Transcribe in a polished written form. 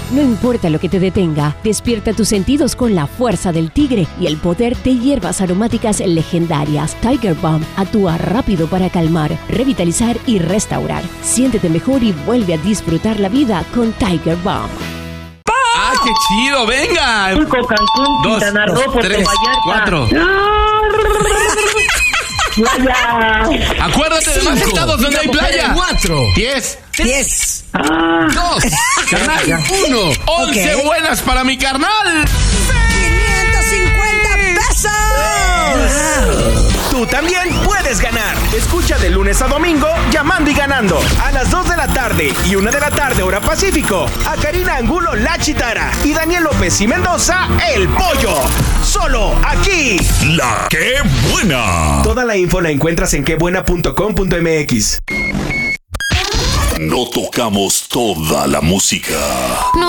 No importa lo que te detenga, despierta tus sentidos con la fuerza del tigre y el poder de hierbas aromáticas legendarias. Tiger Balm actúa rápido para calmar, revitalizar y restaurar. Siéntete mejor y vuelve a disfrutar la vida con Tiger Balm. ¡Ah, qué chido! ¡Venga! Cancún, 2, Quintana Roo, Puerto 3, Vallarta. 4. Playa. Acuérdate de más 5. estados donde hay playa. 4. 10. 10. 2. Carnal. 1. 11 Ok. buenas para mi carnal. 550 pesos. Tú también puedes ganar. Escucha de lunes a domingo Llamando y Ganando a las 2 de la tarde y 1 de la tarde hora Pacífico a Karina Angulo La Chitara y Daniel López y Mendoza El Pollo. Solo aquí. La Qué Buena. Toda la info la encuentras en quebuena.com.mx. No tocamos toda la música. No